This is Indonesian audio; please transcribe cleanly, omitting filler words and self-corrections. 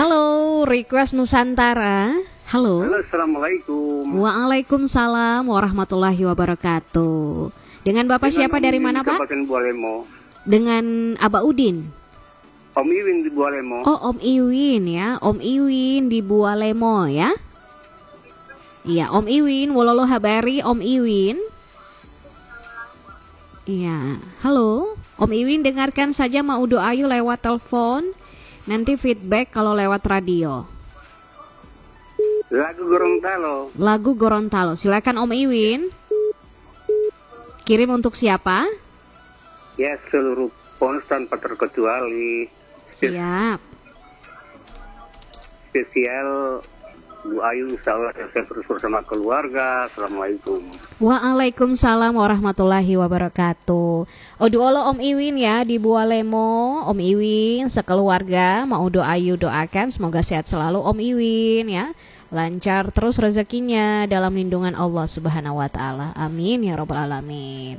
Halo, Request Nusantara. Halo. Halo, assalamualaikum. Waalaikumsalam warahmatullahi wabarakatuh. Dengan Bapak siapa dari mana, Pak? Kabupaten Bualemo. Dengan Aba Udin. Om Iwin di Bualemo. Oh, Om Iwin ya. Om Iwin di Bualemo ya. Iya, Om Iwin, wololo habari Om Iwin. Iya, halo. Om Iwin dengarkan saja Maudo Ayu lewat telepon. Nanti feedback kalau lewat radio. Lagu Gorontalo. Lagu Gorontalo. Silakan Om Iwin. Kirim untuk siapa? Ya, seluruh pons tanpa terkecuali. Siap. Spesial Bu Ayu, insya Allah saya terus bersama keluarga. Assalamualaikum. Waalaikumsalam warahmatullahi wabarakatuh. Oduolo Om Iwin ya di Bualemo. Om Iwin sekeluarga mau Ayu doakan semoga sehat selalu Om Iwin ya. Lancar terus rezekinya dalam lindungan Allah Subhanahu wa taala. Amin ya rabbal alamin.